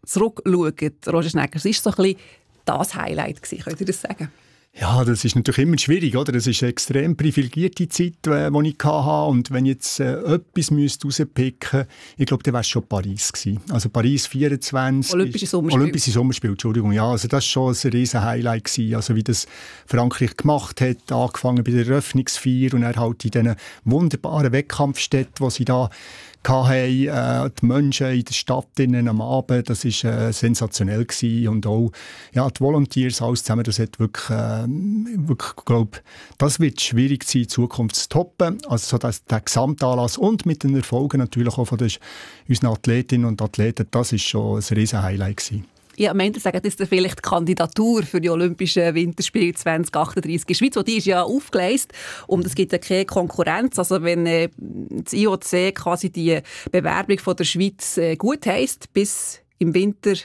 zurückschauen, Roger Schnegg, es ist so ein bisschen das Highlight gewesen, könnt ihr das sagen? Ja, das ist natürlich immer schwierig, oder? Das ist eine extrem privilegierte Zeit, die ich hatte. Und wenn ich jetzt etwas rauspicken müsste, ich glaube, dann wäre es schon Paris gewesen. Also Paris 24. Olympische Sommerspiele, Entschuldigung. Ja, also das war schon ein riesen Highlight gewesen. Also wie das Frankreich gemacht hat, angefangen bei der Eröffnungsfeier und dann halt in diesen wunderbaren Wettkampfstätten, wo sie da hatten, die Menschen in der Stadt am Abend, das war sensationell gewesen. Und auch ja, die Volunteers, alles zusammen, das hat wirklich, glaube, das wird schwierig sein, in Zukunft zu toppen. Also so der Gesamtanlass und mit den Erfolgen natürlich auch von unseren Athletinnen und Athleten, das war schon ein riesen Highlight gewesen. Ja, am Ende sagen, das ist vielleicht die Kandidatur für die Olympischen Winterspiele 2038 in der Schweiz. Die ist ja aufgeleistet und es gibt ja keine Konkurrenz. Also wenn das IOC quasi die Bewerbung von der Schweiz gut heisst, bis im Winter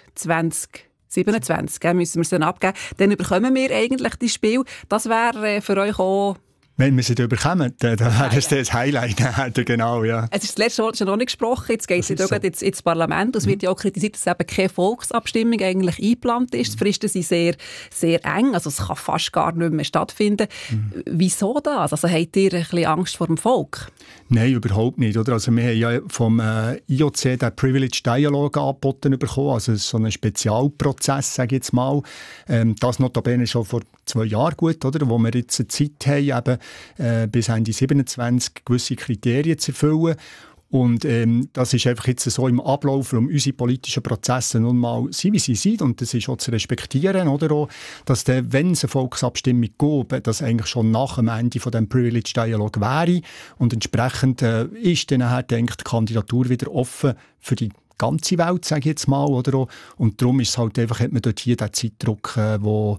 2027 müssen wir es dann abgeben, dann bekommen wir eigentlich das Spiel. Das wäre für euch auch... Wenn wir sie dann bekommen, dann wäre das das Highlight. Genau, ja. Es ist das letzte Mal schon noch nicht gesprochen, jetzt geht es so. ins Parlament. Es wird ja auch kritisiert, dass eben keine Volksabstimmung eigentlich eingeplant ist. Die Fristen sind sehr, sehr eng, also es kann fast gar nicht mehr stattfinden. Wieso das? Also habt ihr ein bisschen Angst vor dem Volk? Nein, überhaupt nicht. Oder? Also wir haben ja vom IOC den Privilege Dialogue angeboten bekommen, also so einen Spezialprozess, sage ich jetzt mal. Das notabene schon vor 2 Jahren gut, oder? Wo wir jetzt eine Zeit haben, eben, bis Ende 27 gewisse Kriterien zu erfüllen. Und das ist einfach jetzt so im Ablauf, um unsere politischen Prozesse nun mal sind, wie sie sind. Und das ist auch zu respektieren, oder auch, dass dann, wenn es eine Volksabstimmung gäbe, das eigentlich schon nach dem Ende von dem Privilege Dialog wäre. Und entsprechend ist dann nachher, denke ich, die Kandidatur wieder offen für die ganze Welt, sage ich jetzt mal, oder auch. Und darum ist es halt einfach, hat man dort hier den Zeitdruck, wo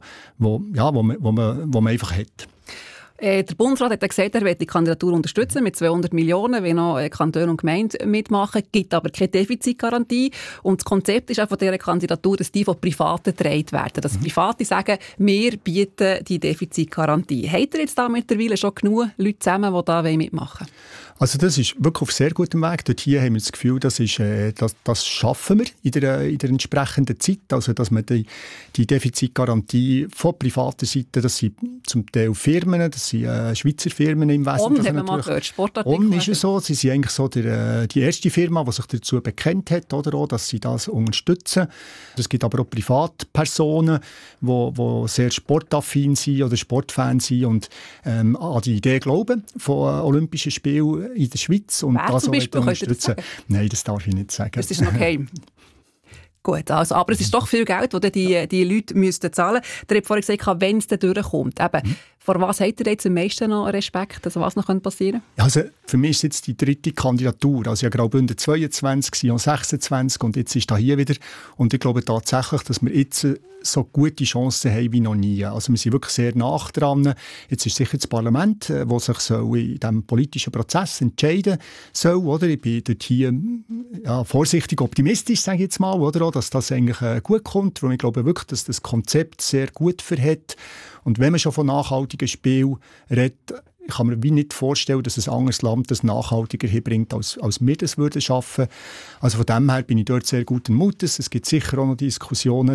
man einfach hat. Der Bundesrat hat gesagt, er will die Kandidatur unterstützen mit 200 Millionen, wenn noch Kantone und Gemeinden mitmachen, gibt aber keine Defizitgarantie. Und das Konzept ist auch von dieser Kandidatur, dass die von Privaten getragen werden. Dass Private sagen, wir bieten die Defizitgarantie. Habt ihr jetzt da mittlerweile schon genug Leute zusammen, die da mitmachen wollen? Also das ist wirklich auf sehr gutem Weg. Dort hier haben wir das Gefühl, das schaffen wir in der entsprechenden Zeit. Also dass man die Defizitgarantie von privater Seite, das sind zum Teil Firmen, das sind Schweizer Firmen im Wesentlichen. Haben wir mal gehört, Sportartikel. Und ist es so, sie sind eigentlich so die erste Firma, die sich dazu bekennt hat, oder auch, dass sie das unterstützen. Es gibt aber auch Privatpersonen, die sehr sportaffin sind oder Sportfans sind und an die Idee glauben von Olympischen Spielen in der Schweiz und das auch unterstützen. Nein, das darf ich nicht sagen. Das ist noch okay. Gut, also, aber es ist doch viel Geld, das die Leute müssten zahlen. Der hat vorhin gesagt, wenn es dann durchkommt. Eben, vor was habt ihr jetzt am meisten noch Respekt? Also was noch passieren könnte? Also für mich ist jetzt die 3. Kandidatur. Also ich glaube, Graubünden 22, Sion 26 und jetzt ist da hier wieder. Und ich glaube tatsächlich, dass wir jetzt so gute Chancen haben wie noch nie. Also wir sind wirklich sehr nah dran. Jetzt ist sicher das Parlament, das sich so in diesem politischen Prozess entscheiden soll. Oder? Ich bin dort hier vorsichtig optimistisch, sage ich jetzt mal, oder? Dass das eigentlich gut kommt. Weil ich glaube wirklich, dass das Konzept sehr gut verhält. Und wenn man schon von nachhaltigen Spielen redet, kann man mir nicht vorstellen, dass ein anderes Land das nachhaltiger hinbringt, als wir das würden schaffen. Also von dem her bin ich dort sehr guten Mutes. Es gibt sicher auch noch Diskussionen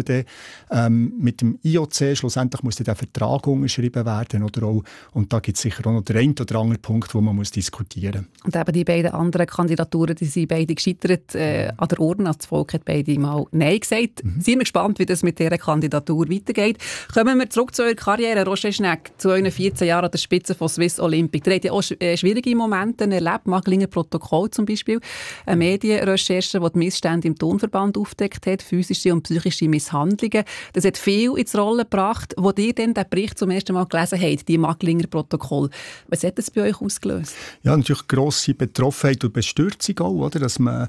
mit dem IOC. Schlussendlich muss der Vertrag unterschrieben werden. Oder auch, und da gibt es sicher auch noch den einen oder anderen Punkt, wo man muss diskutieren muss. Und eben die beiden anderen Kandidaturen, die sind beide gescheitert an der Urne. Das Volk hat beide mal Nein gesagt. Sind wir gespannt, wie das mit dieser Kandidatur weitergeht. Kommen wir zurück zu eurer Karriere. Roger Schnegg, zu euren 14 Jahren an der Spitze von Swiss Olympic. Ihr habt ja auch schwierige Momente erlebt, Magdlinger Protokoll zum Beispiel, eine Medienrecherche, die die Missstände im Turnverband aufdeckt hat, physische und psychische Misshandlungen. Das hat viel ins Rollen gebracht. Wo ihr dann den Bericht zum ersten Mal gelesen habt, die Magdlinger Protokoll, was hat das bei euch ausgelöst? Ja, natürlich grosse Betroffenheit und Bestürzung auch, oder? Dass man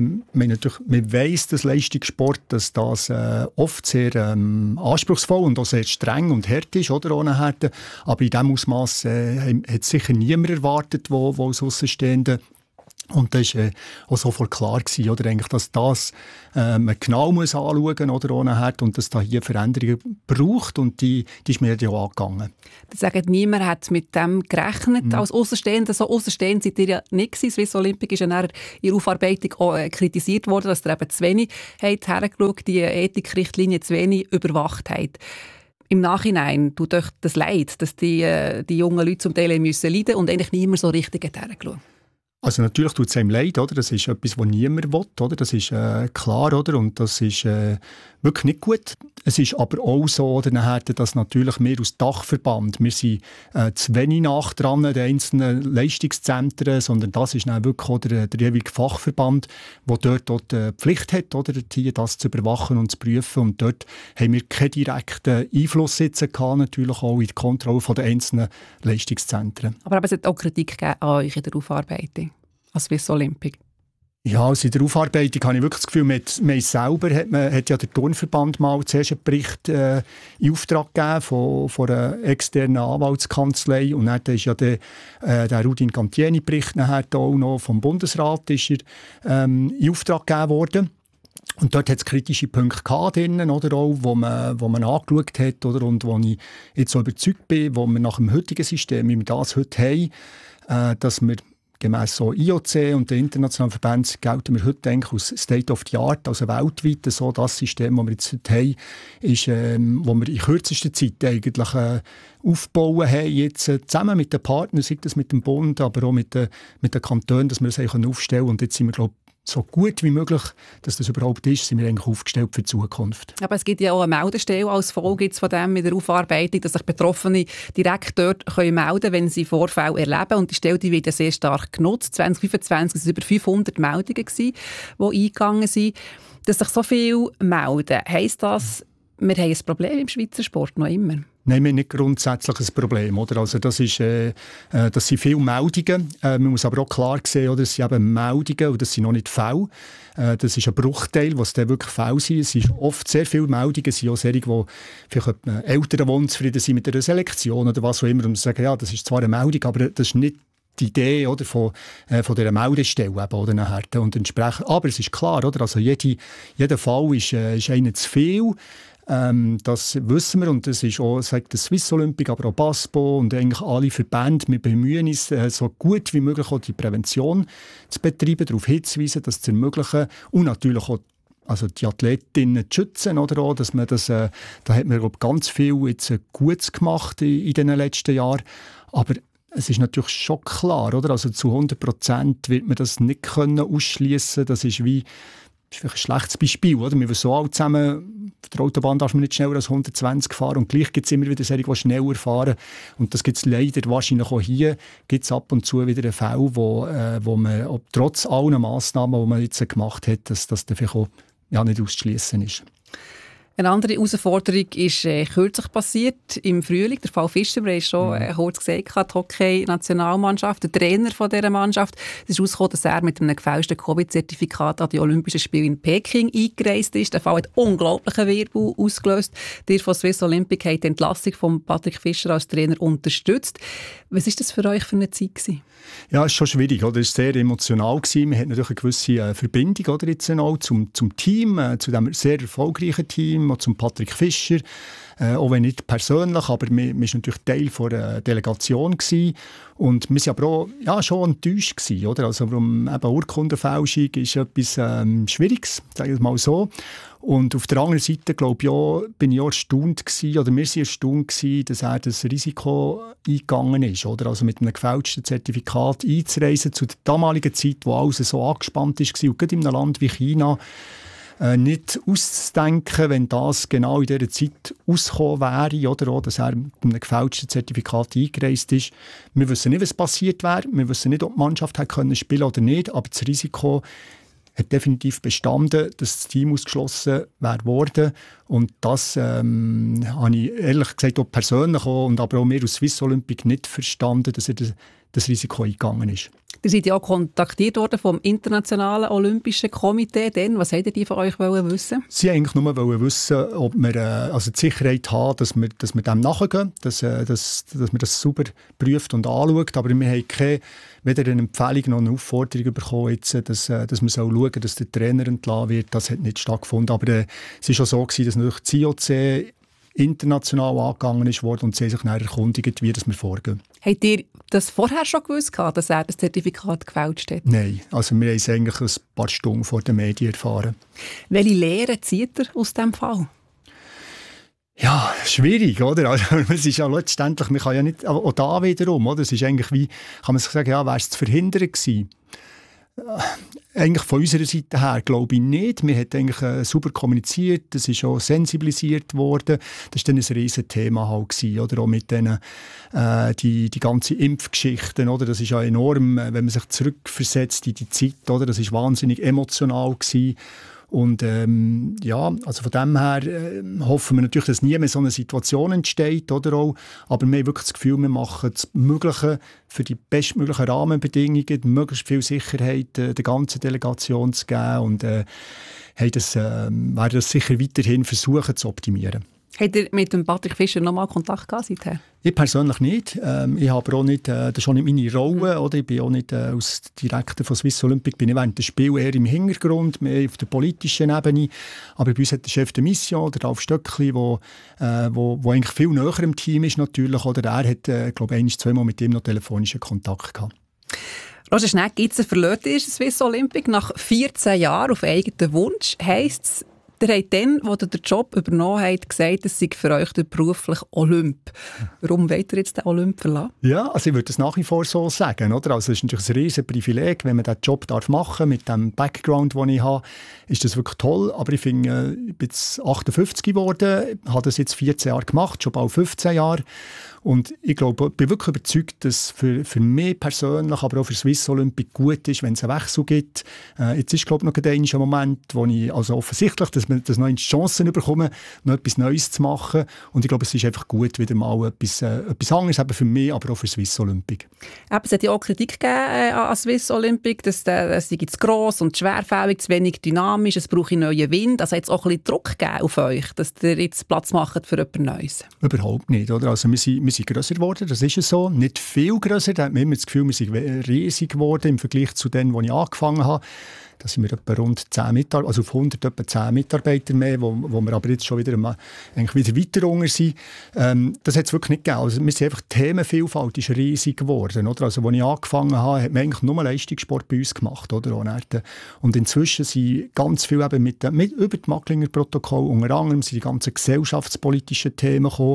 weiss, dass Leistungssport, dass das oft sehr anspruchsvoll und auch sehr streng und hart ist, oder? Ohne Härte. Aber in diesem Ausmaß hat sicher niemand erwartet, wo als Aussenstehende Und das war auch sofort klar gewesen, oder eigentlich, dass das man genau muss anschauen muss, oder, ohne und dass da hier Veränderungen braucht, und die ist mir ja auch angegangen. Das sagt, niemand hat mit dem gerechnet als Aussenstehender. So aussenstehend seid ihr ja nicht gewesen. Swiss Olympic ist ja in ihrer Aufarbeitung auch kritisiert worden, dass ihr eben zu wenig hergeschaut, die Ethikrichtlinie zu wenig überwacht habt. Im Nachhinein tut euch das leid, dass die jungen Leute zum Teil müssen leiden und eigentlich niemand so richtig hergeschaut. Also natürlich tut es einem leid, oder? Das ist etwas, was niemand will, oder? Das ist klar, oder? Und das ist wirklich nicht gut. Es ist aber auch so, oder, dass natürlich wir als Dachverband, wir sind zu wenig nach dran an den einzelnen Leistungszentren, sondern das ist dann wirklich auch der jeweilige Fachverband, der dort die Pflicht hat, oder, hier das zu überwachen und zu prüfen. Und dort haben wir keinen direkten Einfluss jetzt gehabt, natürlich auch in die Kontrolle der einzelnen Leistungszentren. Aber es hat auch Kritik gegeben an euch in der Aufarbeitung als Swiss Olympic. Ja, also in der Aufarbeitung habe ich wirklich das Gefühl, man selber hat ja der Turnverband mal zuerst einen Bericht in Auftrag gegeben von einer externen Anwaltskanzlei, und dann ist ja der Rudin Cantieni-Bericht nachher auch noch vom Bundesrat ist in Auftrag gegeben worden. Und dort hat es kritische Punkte gehabt drinnen, oder auch, wo man angeschaut hat, oder, und wo ich jetzt so überzeugt bin, wo wir nach dem heutigen System, wie wir das heute haben, dass wir gemäss so IOC und den internationalen Verbänden gelten wir heute eigentlich als State of the Art, also weltweit so das System, das wir jetzt heute haben, ist, wo wir in kürzester Zeit eigentlich aufbauen haben, jetzt zusammen mit den Partnern, sei das mit dem Bund, aber auch mit den Kantonen, dass wir das aufstellen können. Und jetzt sind wir, glaube ich, so gut wie möglich, dass das überhaupt ist, sind wir eigentlich aufgestellt für die Zukunft. Aber es gibt ja auch eine Meldestelle als Folge jetzt von dem mit der Aufarbeitung, dass sich Betroffene direkt dort melden können, wenn sie Vorfälle erleben. Und die Stelle die wird ja sehr stark genutzt. 2025 waren es über 500 Meldungen, die eingegangen sind. Dass sich so viele melden, heisst das, wir haben ein Problem im Schweizer Sport noch immer? Nein, wir haben nicht grundsätzlich ein Problem. Oder? Also das sind viele Meldungen. Man muss aber auch klar sehen, oder? Das sind eben Meldungen und das sind noch nicht Fälle. Das ist ein Bruchteil, was dann wirklich Fälle sind. Es sind oft sehr viele Meldungen, es sind auch solche, die vielleicht Eltern, die unzufrieden sind mit einer Selektion oder was auch immer, und sagen, ja, das ist zwar eine Meldung, aber das ist nicht die Idee, oder, von dieser Meldestelle eben, oder, nachher. Und entsprechend, aber es ist klar, oder? Also jeder Fall ist einer zu viel. Das wissen wir, und das ist auch, sagt der Swiss Olympic, aber auch BASPO und eigentlich alle Verbände. Wir bemühen uns, so gut wie möglich auch die Prävention zu betreiben, darauf hinzuweisen, das zu ermöglichen und natürlich auch also die Athletinnen zu schützen, oder auch, dass man das, da hat man ganz viel jetzt Gutes gemacht in den letzten Jahren, aber es ist natürlich schon klar, oder? Also zu 100% wird man das nicht ausschließen. Das ist wie ein schlechtes Beispiel, oder? Wir wissen alle zusammen, auf der Autobahn darf man nicht schneller als 120 fahren, und gleich gibt es immer wieder solche, die schneller fahren. Und das gibt es leider wahrscheinlich auch hier, gibt es ab und zu wieder einen Fall, wo man trotz allen Massnahmen, die man jetzt gemacht hat, dass das dann vielleicht auch nicht auszuschließen ist. Eine andere Herausforderung ist kürzlich passiert, im Frühling. Der Fall Fischer, wir haben schon kurz gesagt, die Hockey-Nationalmannschaft, der Trainer von dieser Mannschaft. Es ist herausgekommen, dass er mit einem gefälschten Covid-Zertifikat an die Olympischen Spiele in Peking eingereist ist. Der Fall hat unglaublichen Wirbel ausgelöst. Die von Swiss Olympic haben die Entlassung von Patrick Fischer als Trainer unterstützt. Was war das für euch für eine Zeit gewesen? Ja, es war schon schwierig, oder? Es war sehr emotional gewesen. Man hat natürlich eine gewisse Verbindung, oder, jetzt auch zum Team, zu diesem sehr erfolgreichen Team, zum Patrick Fischer. Auch wenn nicht persönlich, aber wir waren natürlich Teil der Delegation gewesen. Und wir waren aber auch schon enttäuscht gewesen, oder? Also, eben Urkundenfälschung ist etwas Schwieriges, sage ich mal so. Und auf der anderen Seite, glaube ich, auch, bin ich auch erstaunt gewesen, oder wir waren erstaunt gewesen, dass er das Risiko eingegangen ist, oder? Also mit einem gefälschten Zertifikat einzureisen zu der damaligen Zeit, wo alles so angespannt war, und gerade in einem Land wie China, nicht auszudenken, wenn das genau in dieser Zeit ausgekommen wäre, oder auch, dass er mit einem gefälschten Zertifikat eingereist ist. Wir wissen nicht, was passiert wäre. Wir wissen nicht, ob die Mannschaft hätte spielen oder nicht, aber das Risiko hat definitiv bestanden, dass das Team ausgeschlossen wäre worden. Und das habe ich ehrlich gesagt auch persönlich und aber auch wir aus Swiss Olympic nicht verstanden, dass er das Risiko eingegangen ist. Ihr seid ja auch kontaktiert worden vom Internationalen Olympischen Komitee. Was wollten die von euch wissen? Sie eigentlich nur wissen, ob wir also die Sicherheit haben, dass wir dem nachgehen, dass wir das sauber prüft und anschaut. Aber wir haben weder eine Empfehlung noch eine Aufforderung bekommen, jetzt, dass man schauen soll, dass der Trainer entlassen wird. Das hat nicht stattgefunden. Aber es war auch so, dass natürlich das IOC international angegangen ist worden und sie sich dann erkundigt, wie wir vorgehen. Habt ihr das vorher schon gewusst, dass er das Zertifikat gefälscht hat? Nein, also wir haben es eigentlich ein paar Stunden vor den Medien erfahren. Welche Lehren zieht ihr aus diesem Fall? Ja, schwierig, oder? Also, es ist ja letztendlich, man kann ja nicht, auch da wiederum, oder? Es ist eigentlich wie, kann man sich sagen, ja, wäre es zu verhindern gewesen? Eigentlich von unserer Seite her glaube ich nicht. Wir haben eigentlich super kommuniziert, es ist auch sensibilisiert worden. Das war dann ein riesen Thema halt gewesen, oder? Auch mit denen, die ganzen Impfgeschichten, oder? Das ist ja enorm, wenn man sich zurückversetzt in die Zeit, oder? Das ist wahnsinnig emotional gewesen. Und ja, also von dem her hoffen wir natürlich, dass nie mehr so eine Situation entsteht, oder auch. Aber wir haben wirklich das Gefühl, wir machen das Mögliche für die bestmöglichen Rahmenbedingungen, möglichst viel Sicherheit der ganzen Delegation zu geben und werden das sicher weiterhin versuchen zu optimieren. Habt ihr mit dem Patrick Fischer noch mal Kontakt gehabt seither? Ich persönlich nicht. Ich habe auch nicht, das ist auch nicht meine Rolle, oder? Ich bin auch nicht als Direktor von Swiss Olympic, bin ich während des Spiels eher im Hintergrund, mehr auf der politischen Ebene. Aber bei uns hat der Chef de Mission, der Ralf Stöckli, wo eigentlich viel näher im Team ist natürlich, oder er hat, glaube ich, zweimal mit ihm noch telefonischen Kontakt gehabt. Roger Schnegg, jetzt verlässt ihr Swiss Olympic nach 14 Jahren auf eigenen Wunsch. Heisst es, ihr habt dann, als ihr den Job übernommen habt, gesagt, es sei für euch der berufliche Olymp. Warum wollt ihr jetzt den Olymp verlassen? Ja, also ich würde das nach wie vor so sagen. Oder? Also es ist natürlich ein riesen Privileg, wenn man diesen Job machen darf, mit dem Background, den ich habe, ist das wirklich toll. Aber ich finde, ich bin jetzt 58 geworden, habe das jetzt 14 Jahre gemacht, schon bald 15 Jahre. Und ich glaube, ich bin wirklich überzeugt, dass für mich persönlich, aber auch für Swiss Olympic gut ist, wenn es einen Wechsel gibt. Jetzt ist, glaube ich, noch ein Moment, wo ich also offensichtlich, dass man das noch Chancen bekomme, noch etwas Neues zu machen. Und ich glaube, es ist einfach gut, wieder mal etwas anderes, eben für mich, aber auch für Swiss Olympic. Es hat ja auch Kritik gegeben an Swiss Olympic, dass es zu gross und schwerfällig, zu wenig dynamisch, es brauche neuen Wind. Also hat es auch ein bisschen Druck gegeben auf euch, dass ihr jetzt Platz macht für etwas Neues? Überhaupt nicht, oder? Also wir sind grösser geworden, das ist es so. Nicht viel grösser, da hat man immer das Gefühl, wir sind riesig geworden im Vergleich zu denen, wo ich angefangen habe. Da sind wir etwa rund 10 Mitarbeiter, also auf 100 etwa 10 Mitarbeiter mehr, wo wir aber jetzt schon wieder weiter unter sind. Das hat es wirklich nicht gegeben. Also wir sind einfach, die Themenvielfalt ist riesig geworden. Oder? Also als ich angefangen habe, hat man eigentlich nur Leistungssport bei uns gemacht. Oder? Und inzwischen sind ganz viel eben über das Macklinger Protokoll, unter anderem sind die ganzen gesellschaftspolitischen Themen gekommen.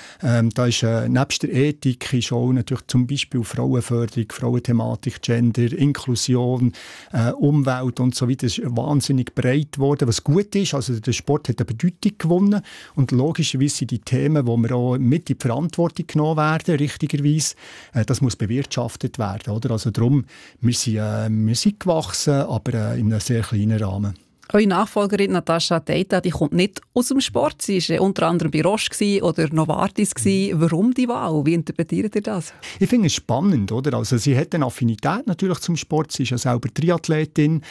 Da ist nebst der Ethik ist auch natürlich zum Beispiel Frauenförderung, Frauenthematik, Gender, Inklusion, Umwelt und so weiter. Das ist wahnsinnig breit geworden, was gut ist. Also der Sport hat eine Bedeutung gewonnen und logischerweise sind die Themen, wo wir auch mit in die Verantwortung genommen werden, richtigerweise, das muss bewirtschaftet werden. Oder? Also darum, wir sind gewachsen, aber in einem sehr kleinen Rahmen. Eure Nachfolgerin Natascha Teita, die kommt nicht aus dem Sport. Sie war unter anderem bei Roche oder Novartis. Warum die Wahl? Wie interpretiert ihr das? Ich finde es spannend. Oder? Also sie hat eine Affinität natürlich zum Sport. Sie ist ja selber Triathletin.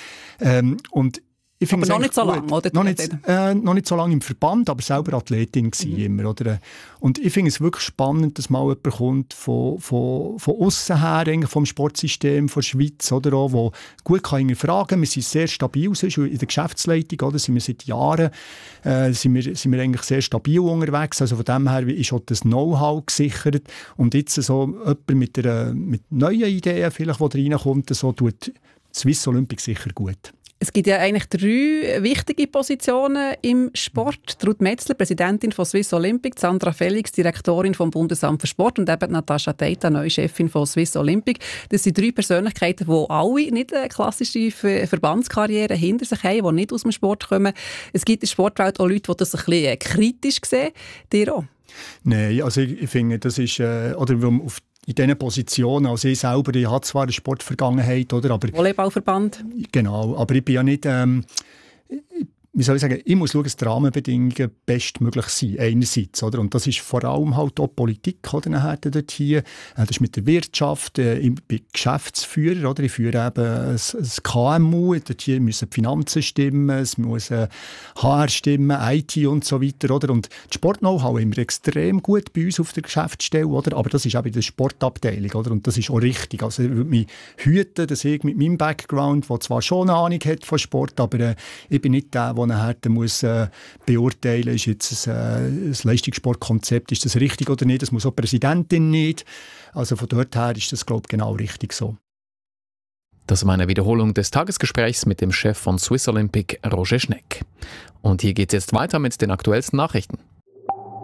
Und ich aber noch nicht so lange, oder? Noch nicht so lange im Verband, aber selber Athletin war immer. Oder? Und ich finde es wirklich spannend, dass mal jemand kommt von aussen her, eigentlich vom Sportsystem, von der Schweiz, oder auch, wo gut kann hinterfragen. Wir sind sehr stabil, sonst in der Geschäftsleitung, oder? Sind wir seit Jahren sind wir eigentlich sehr stabil unterwegs. Also von dem her ist auch das Know-how gesichert. Und jetzt so jemand mit neuen Ideen, vielleicht, die reinkommt, so tut Swiss Olympic sicher gut. Es gibt ja eigentlich 3 wichtige Positionen im Sport. Ruth Metzler, Präsidentin von Swiss Olympic, Sandra Felix, Direktorin vom Bundesamt für Sport und eben Natascha Teita, neue Chefin von Swiss Olympic. Das sind 3 Persönlichkeiten, die alle nicht eine klassische Verbandskarriere hinter sich haben, die nicht aus dem Sport kommen. Es gibt in der Sportwelt auch Leute, die das ein bisschen kritisch sehen. Dir auch? Nein, also ich finde, das ist, oder in diesen Positionen, also ich selber, ich habe zwar eine Sportvergangenheit, oder, aber... Volleyballverband. Genau, aber ich bin ja nicht... wie soll ich sagen, ich muss schauen, dass die Rahmenbedingungen bestmöglich sind, einerseits, oder? Und das ist vor allem halt auch Politik, oder, nachher dort hier. Das ist mit der Wirtschaft, ich bin Geschäftsführer, oder? Ich führe eben ein KMU, dort hier müssen die Finanzen stimmen, es muss HR stimmen, IT und so weiter, oder? Und das Sport-Know-how haben wir extrem gut bei uns auf der Geschäftsstelle, oder? Aber das ist auch in der Sportabteilung, oder? Und das ist auch richtig. Also ich würde mich hüten, dass ich mit meinem Background, der zwar schon eine Ahnung hat von Sport, aber ich bin nicht der nachher muss beurteilen, ist jetzt ein Leistungssportkonzept, ist das richtig oder nicht, das muss auch die Präsidentin nicht. Also von dort her ist das, glaube ich, genau richtig so. Das war eine Wiederholung des Tagesgesprächs mit dem Chef von Swiss Olympic, Roger Schneck. Und hier geht es jetzt weiter mit den aktuellsten Nachrichten.